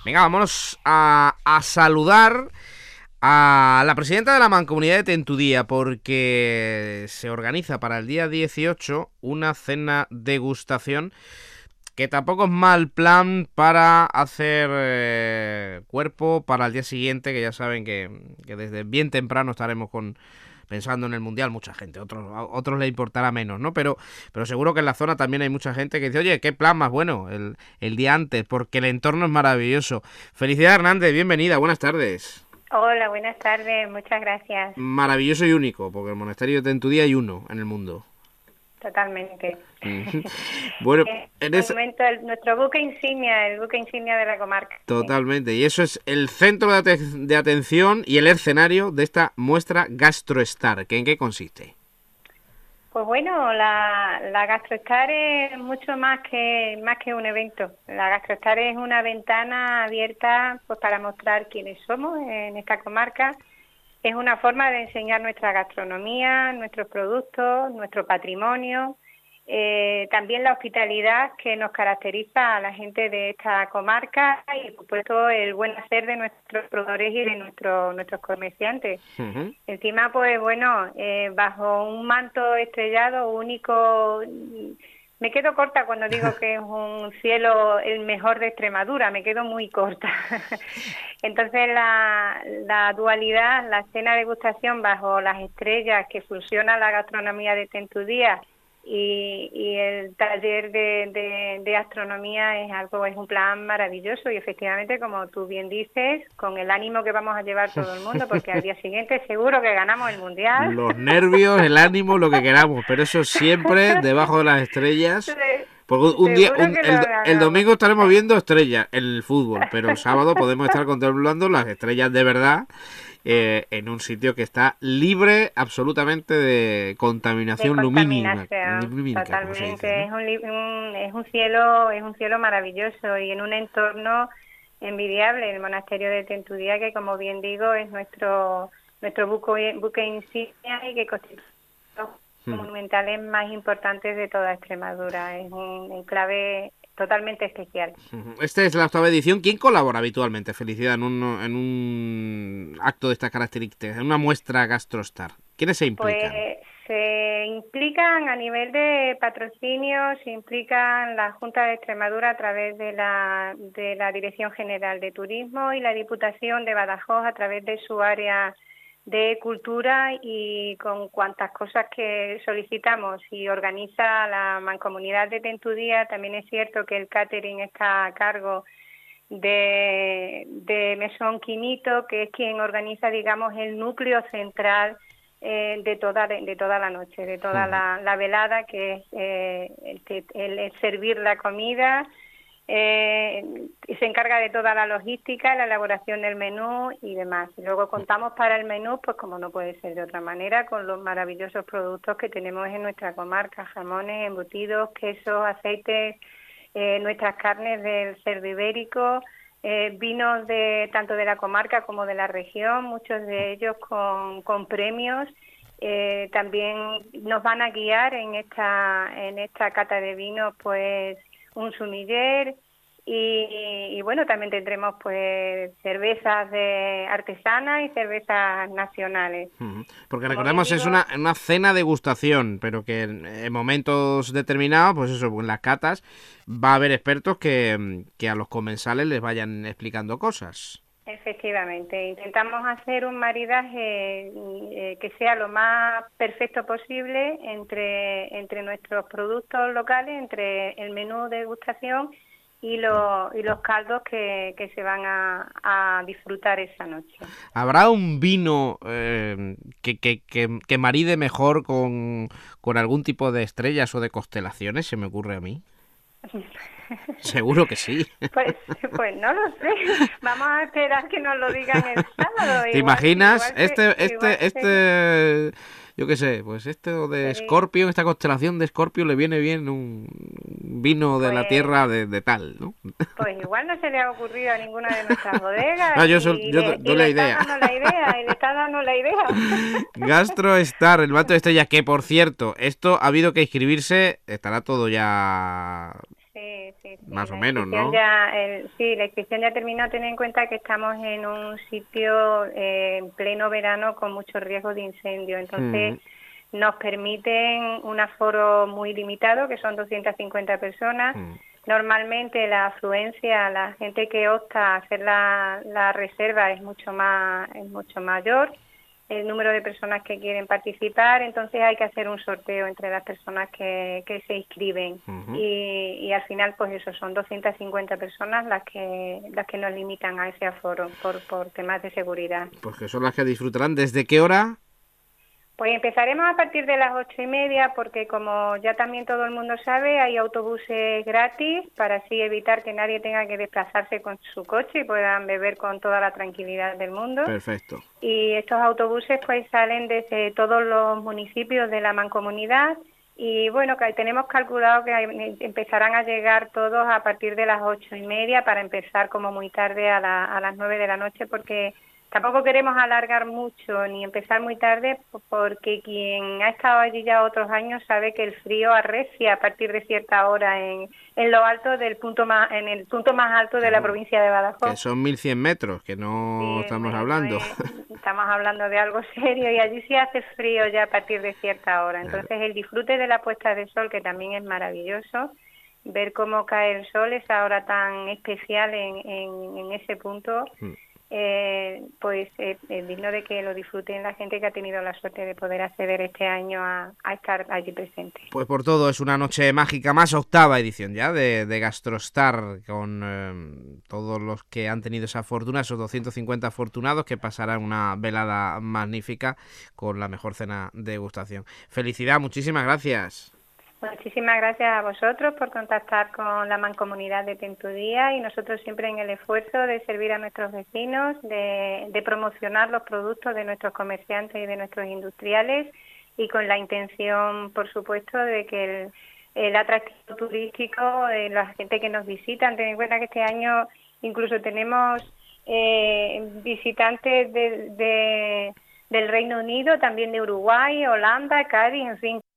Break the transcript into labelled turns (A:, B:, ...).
A: Venga, vámonos a saludar a la presidenta de la Mancomunidad de Tentudía, porque se organiza para el día 18 una cena degustación que tampoco es mal plan para hacer cuerpo para el día siguiente, que ya saben que desde bien temprano estaremos pensando en el Mundial. Mucha gente, a otros les importará menos, ¿no? Pero seguro que en la zona también hay mucha gente que dice, oye, qué plan más bueno el día antes, porque el entorno es maravilloso. Felicidades, Hernández, bienvenida, buenas tardes.
B: Hola, buenas tardes, muchas gracias.
A: Maravilloso y único, porque el monasterio de Tentudía hay uno en el mundo.
B: Totalmente.
A: Bueno,
B: en ese momento nuestro buque insignia, el buque insignia de la comarca.
A: Totalmente, y eso es el centro de atención y el escenario de esta muestra GastroStar. ¿En qué consiste?
B: Pues bueno, la GastroStar es mucho más que un evento. La GastroStar es una ventana abierta pues para mostrar quiénes somos en esta comarca. Es una forma de enseñar nuestra gastronomía, nuestros productos, nuestro patrimonio, también la hospitalidad que nos caracteriza a la gente de esta comarca y, por supuesto, el buen hacer de nuestros productores y de nuestros comerciantes. Uh-huh. Encima, pues bueno, bajo un manto estrellado único. Me quedo corta cuando digo que es un cielo el mejor de Extremadura, me quedo muy corta. Entonces la dualidad, la cena de degustación bajo las estrellas que fusiona la gastronomía de Tentudía y el taller de astronomía es un plan maravilloso y efectivamente, como tú bien dices, con el ánimo que vamos a llevar todo el mundo, porque al día siguiente seguro que ganamos el Mundial.
A: Los nervios, el ánimo, lo que queramos, pero eso siempre debajo de las estrellas. Porque el domingo estaremos viendo estrellas en el fútbol, pero el sábado podemos estar contemplando las estrellas de verdad en un sitio que está libre absolutamente de contaminación lumínica.
B: Totalmente, es un cielo maravilloso y en un entorno envidiable, el monasterio de Tentudía, que como bien digo es nuestro buque insignia y que constituye monumentales más importantes de toda Extremadura. Es un enclave totalmente especial.
A: Esta es la 8ª edición. ¿Quién colabora habitualmente, Felicidad, en un acto de estas características, en una muestra GastroStar? ¿Quiénes se implican?
B: Pues se implican a nivel de patrocinio, se implican la Junta de Extremadura a través de la Dirección General de Turismo y la Diputación de Badajoz a través de su área de cultura y con cuantas cosas que solicitamos y organiza la Mancomunidad de Tentudía. También es cierto que el catering está a cargo de Mesón Quinito, que es quien organiza, digamos, el núcleo central de toda la noche, de toda la velada, que es el servir la comida. Se encarga de toda la logística, la elaboración del menú y demás. Y luego contamos para el menú, pues como no puede ser de otra manera, con los maravillosos productos que tenemos en nuestra comarca: jamones, embutidos, quesos, aceites, nuestras carnes del cerdo ibérico, vinos tanto de la comarca como de la región, muchos de ellos con premios. También nos van a guiar en esta cata de vinos, pues un sumiller y bueno, también tendremos pues cervezas artesanas y cervezas nacionales.
A: Porque recordemos, es una cena degustación, pero que en momentos determinados, pues eso, en las catas va a haber expertos que a los comensales les vayan explicando cosas.
B: Efectivamente, intentamos hacer un maridaje que sea lo más perfecto posible entre nuestros productos locales, entre el menú de degustación y los caldos que se van a disfrutar esa noche.
A: ¿Habrá un vino que maride mejor con algún tipo de estrellas o de constelaciones? Se me ocurre a mí. Seguro que sí.
B: Pues no lo sé. Vamos a esperar que nos lo digan el sábado.
A: ¿Te imaginas? Yo qué sé, pues de Escorpio, esta constelación de Escorpio le viene bien un vino de la tierra de tal, ¿no?
B: Pues igual no se le ha ocurrido a ninguna de nuestras bodegas.
A: No, yo doy la idea.
B: Le está dando la idea.
A: GastroStar, el manto de estrella, que por cierto, esto ha habido que inscribirse, estará todo ya...
B: Sí, Sí,
A: más o
B: la
A: menos,
B: inscripción
A: ¿no?
B: sí, la inscripción ya terminó. Ten en cuenta que estamos en un sitio en pleno verano con mucho riesgo de incendio, entonces
A: Mm,
B: nos permiten un aforo muy limitado, que son 250 personas.
A: mm.
B: Normalmente la afluencia, la gente que opta a hacer la reserva es mucho mayor, el número de personas que quieren participar, entonces hay que hacer un sorteo entre las personas que se inscriben.
A: Ujú.
B: Y al final, pues eso, son 250 personas las que nos limitan a ese aforo por temas de seguridad.
A: Pues que son las que disfrutarán. ¿Desde qué hora?
B: Pues empezaremos a partir de las 8:30 porque como ya también todo el mundo sabe, hay autobuses gratis para así evitar que nadie tenga que desplazarse con su coche y puedan beber con toda la tranquilidad del mundo.
A: Perfecto.
B: Y estos autobuses pues salen desde todos los municipios de la mancomunidad y bueno, que tenemos calculado que empezarán a llegar todos a partir de las 8:30 para empezar como muy tarde a las 9 de la noche porque tampoco queremos alargar mucho ni empezar muy tarde porque quien ha estado allí ya otros años sabe que el frío arrecia a partir de cierta hora en lo alto en el punto más alto de la
A: Claro,
B: provincia de
A: que
B: Badajoz.
A: son 1100 metros, que no
B: Sí,
A: estamos
B: bueno, no
A: hablando.
B: es, estamos hablando de algo serio y allí sí hace frío ya a partir de cierta hora.
A: Claro.
B: Entonces el disfrute de la puesta de sol, que también es maravilloso, ver cómo cae el sol, esa hora tan especial en ese punto,
A: Mm.
B: pues es digno de que lo disfruten la gente que ha tenido la suerte de poder acceder este año a estar allí presente.
A: Pues por todo, es una noche mágica más, octava edición ya de Gastrostar, con todos los que han tenido esa fortuna, esos 250 afortunados que pasarán una velada magnífica con la mejor cena de degustación. Felicidad, muchísimas gracias.
B: Muchísimas gracias a vosotros por contactar con la Mancomunidad de Tentudía y nosotros siempre en el esfuerzo de servir a nuestros vecinos, de promocionar los productos de nuestros comerciantes y de nuestros industriales y con la intención, por supuesto, de que el atractivo turístico, la gente que nos visita, ten en cuenta que este año incluso tenemos visitantes del Reino Unido, también de Uruguay, Holanda, Cádiz, en fin.